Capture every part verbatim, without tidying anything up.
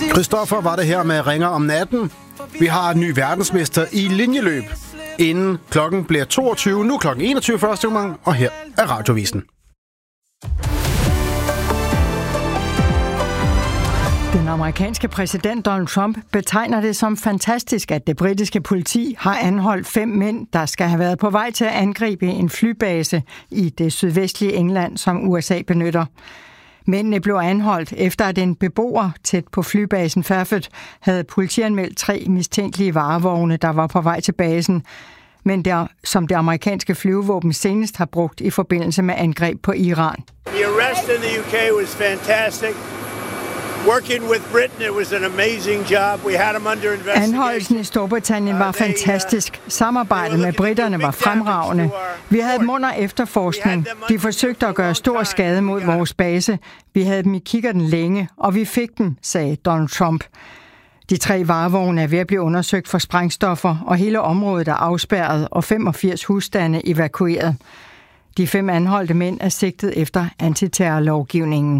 Christoffer var det her med Ringer om natten. Vi har en ny verdensmester i linjeløb. Inden klokken bliver toogtyve, nu klokken enogtyve første gang, og her er Radiovisen. Den amerikanske præsident Donald Trump betegner det som fantastisk, at det britiske politi har anholdt fem mænd, der skal have været på vej til at angribe en flybase i det sydvestlige England, som U S A benytter. Mændene blev anholdt efter, at en beboer tæt på flybasen Fairford havde politianmeldt tre mistænkelige varevogne, der var på vej til basen, men der, som det amerikanske flyvevåben senest har brugt i forbindelse med angreb på Iran. The arrest in the U K was fantastic. Working with Britain, it was an amazing job. We had them under investigation. Anholdelsen i Storbritannien var fantastisk. Samarbejdet med britterne var fremragende. Vi havde dem under efterforskning. De forsøgte at gøre stor skade mod vores base. Vi havde dem i kikkerten længe, og vi fik dem, sagde Donald Trump. De tre varevogne er ved at blive undersøgt for sprængstoffer, og hele området er afspærret, og femogfirs husstande evakueret. De fem anholdte mænd er sigtet efter antiterrorlovgivningen.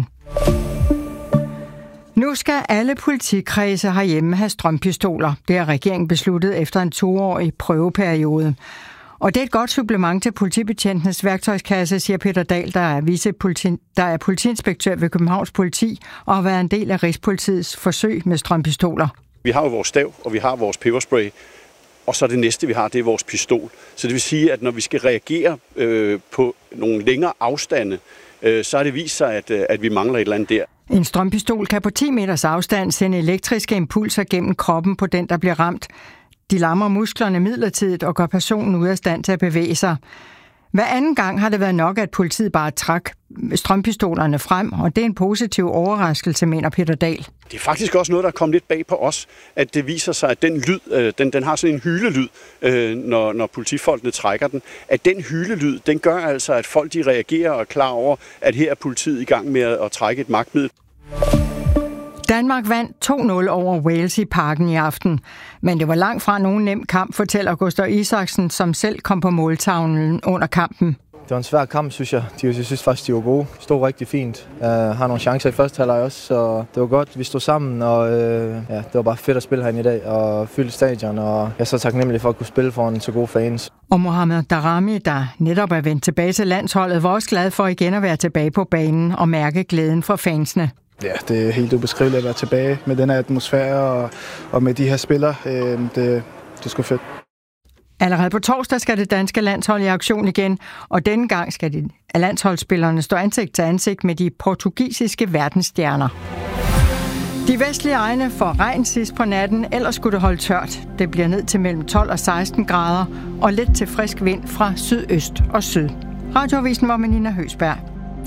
Nu skal alle politikredse herhjemme have strømpistoler. Det har regeringen besluttet efter en toårig prøveperiode. Og det er et godt supplement til politibetjentenes værktøjskasse, siger Peter Dahl, der er, vicepoliti- der er politiinspektør ved Københavns Politi og har været en del af Rigspolitiets forsøg med strømpistoler. Vi har jo vores stav, og vi har vores peberspray, og så det næste, vi har, det er vores pistol. Så det vil sige, at når vi skal reagere øh, på nogle længere afstande, øh, så har det vist sig, at, at vi mangler et eller andet der. En strømpistol kan på ti meters afstand sende elektriske impulser gennem kroppen på den, der bliver ramt. De lammer musklerne midlertidigt og gør personen ude af stand til at bevæge sig. Hver anden gang har det været nok, at politiet bare trak strømpistolerne frem, og det er en positiv overraskelse, mener Peter Dahl. Det er faktisk også noget, der er kommet lidt bag på os, at det viser sig, at den lyd, den, den har sådan en hylelyd, når, når politifolkene trækker den. At den hylelyd, den gør altså, at folk de reagerer og er klar over, at her er politiet i gang med at trække et magtmiddel. Danmark vandt to nul over Wales i Parken i aften, men det var langt fra nogen nem kamp, fortæller Gustav Isaksen, som selv kom på måltavlen under kampen. Det var en svær kamp, synes jeg. De, jeg synes faktisk, de var gode. Stod rigtig fint. Uh, har nogle chancer i første halvleg også, så det var godt. Vi stod sammen, og uh, ja, det var bare fedt at spille herinde i dag og fylde stadion, og jeg er så taknemmelig for at kunne spille foran så gode fans. Og Mohamed Daramy, der netop er vendt tilbage til landsholdet, var også glad for igen at være tilbage på banen og mærke glæden fra fansene. Ja, det er helt ubeskriveligt at være tilbage med den her atmosfære og, og med de her spillere. Det, det er sgu fedt. Allerede på torsdag skal det danske landshold i aktion igen, og denne gang skal de landsholdsspillerne stå ansigt til ansigt med de portugisiske verdensstjerner. De vestlige egne får regn sidst på natten, ellers skulle det holde tørt. Det bliver ned til mellem tolv og seksten grader, og lidt til frisk vind fra sydøst og syd. Radioavisen var med Nina Høsberg.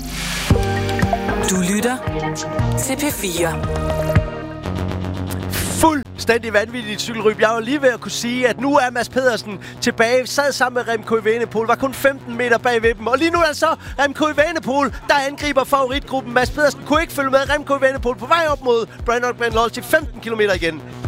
Du lytter til P fire. Fuldstændig vanvittigt cykelryb. Jeg var lige ved at kunne sige, at nu er Mads Pedersen tilbage. Sad sammen med Remco Evenepoel, var kun femten meter bag ved dem. Og lige nu er det så Remco Evenepoel, der angriber favoritgruppen. Mads Pedersen kunne ikke følge med. Remco Evenepoel på vej op mod Brandon McNulty femten kilometer igen.